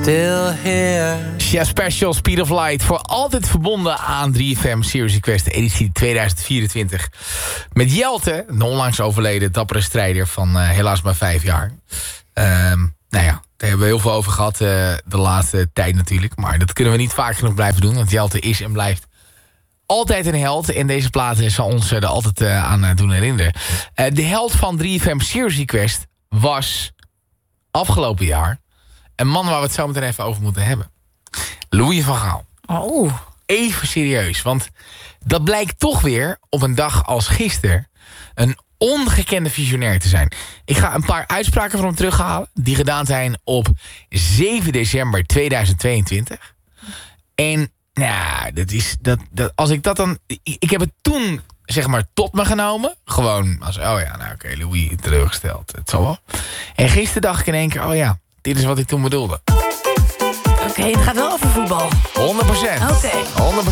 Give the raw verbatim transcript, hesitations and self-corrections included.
still here. Ja, Special Speed of Light. Voor altijd verbonden aan drie F M Serious Request editie tweeduizend vierentwintig. Met Jelte, de onlangs overleden dappere strijder van uh, helaas maar vijf jaar. Um, nou ja, daar hebben we heel veel over gehad uh, de laatste tijd natuurlijk. Maar dat kunnen we niet vaak genoeg blijven doen. Want Jelte is en blijft altijd een held. En deze plaat zal ons er altijd uh, aan uh, doen herinneren. Uh, de held van drie F M Serious Request was afgelopen jaar een man waar we het zo meteen even over moeten hebben. Louis van Gaal. Oh. Even serieus, want dat blijkt toch weer op een dag als gisteren een ongekende visionair te zijn. Ik ga een paar uitspraken van hem terughalen die gedaan zijn op zeven december tweeduizend tweeëntwintig. En nou, dat is, dat, dat, als ik dat dan... Ik, ik heb het toen, zeg maar, tot me genomen. Gewoon als, oh ja, nou oké, okay, Louis teleurgesteld. Het zal wel. En gisteren dacht ik in één keer, oh ja, dit is wat ik toen bedoelde. Oké, okay, het gaat wel over voetbal. honderd procent. Oké. Okay. honderd procent.